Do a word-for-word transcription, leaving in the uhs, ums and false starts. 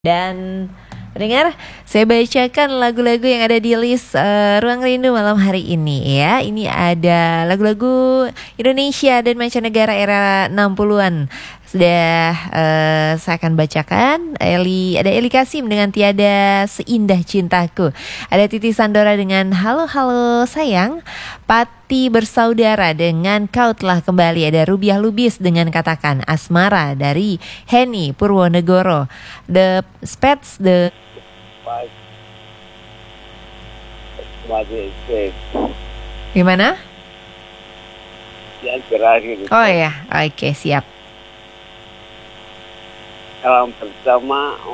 Dan dengar, saya bacakan lagu-lagu yang ada di list uh, Ruang Rindu malam hari ini ya. Ini ada lagu-lagu Indonesia dan mancanegara era enam puluhan. Sudah uh, saya akan bacakan. Eli, ada Eli Kasim dengan Tiada Seindah Cintaku. Ada Titi Sandora dengan Halo Halo Sayang. Pati Bersaudara dengan Kau Telah Kembali. Ada Rubiah Lubis dengan Katakan Asmara dari Henny Purwonegoro. The Spets, The Gimana? Yang terakhir. Oh ya, oke siap. Salam bersama.